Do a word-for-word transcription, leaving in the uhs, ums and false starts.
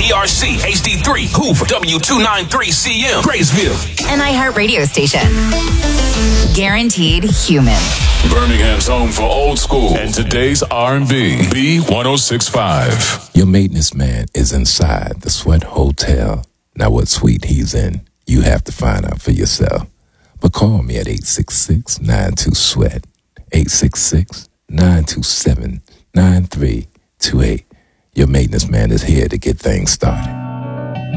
E R C H D three Hoover W two ninety-three C M Graysville. An iHeart radio station. Guaranteed human. Birmingham's home for old school and today's R and B. B one oh six point five. Your maintenance man is inside the Sweat Hotel. Now what suite he's in, you have to find out for yourself. But call me at eight six six, nine two, SWEAT. eight six six, nine two seven, nine three two eight. Your maintenance man is here to get things started.